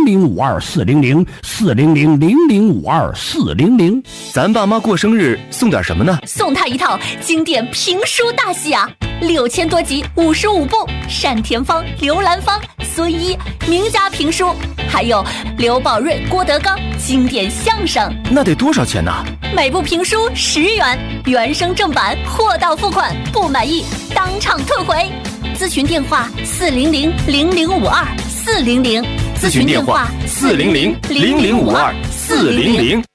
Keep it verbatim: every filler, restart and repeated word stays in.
零五二四零零四零零零零五二四零零。 咱爸妈过生日送点什么呢？ 送他一套经典评书大戏啊，六千多集，五十五部，单田芳、刘兰芳、孙一名家评书，还有刘宝瑞、郭德纲经典相声。 那得多少钱呢？ 每部评书十元，原声正版，货到付款，不满意当场退回。咨询电话四零零零零五二四零零， 咨询电话四零零零零五二四零零。